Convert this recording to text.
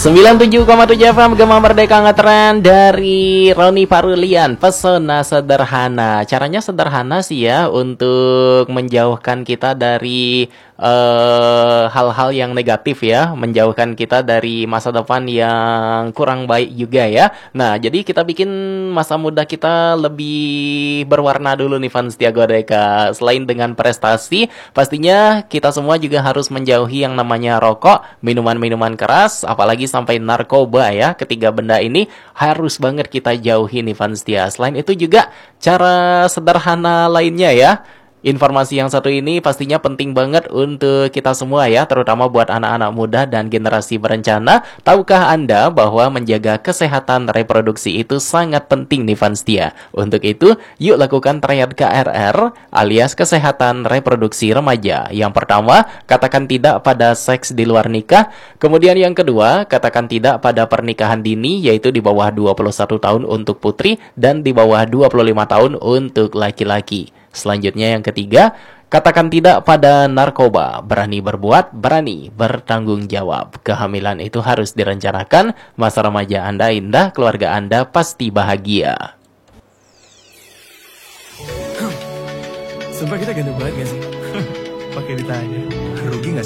97,7 FM Gema Merdeka ngetren dari Roni Parulian. Pesona sederhana. Caranya sederhana sih ya untuk menjauhkan kita dari hal-hal yang negatif ya, menjauhkan kita dari masa depan yang kurang baik juga ya. Nah, jadi kita bikin masa muda kita lebih berwarna dulu nih fans Setia Godeka. Selain dengan prestasi, pastinya kita semua juga harus menjauhi yang namanya rokok, minuman-minuman keras, apalagi sampai narkoba ya. Ketiga benda ini harus banget kita jauhi nih fans Setia. Selain itu juga cara sederhana lainnya ya. Informasi yang satu ini pastinya penting banget untuk kita semua ya, terutama buat anak-anak muda dan generasi berencana. Tahukah Anda bahwa menjaga kesehatan reproduksi itu sangat penting nih fans Setia? Untuk itu, yuk lakukan triad KRR alias kesehatan reproduksi remaja. Yang pertama, katakan tidak pada seks di luar nikah. Kemudian yang kedua, katakan tidak pada pernikahan dini, yaitu di bawah 21 tahun untuk putri dan di bawah 25 tahun untuk laki-laki. Selanjutnya yang ketiga, katakan tidak pada narkoba. Berani berbuat, berani bertanggung jawab. Kehamilan itu harus direncanakan. Masa remaja Anda indah, keluarga Anda pasti bahagia. Sumpah kita ganteng banget gak sih? Pakai ditanya. Rugi gak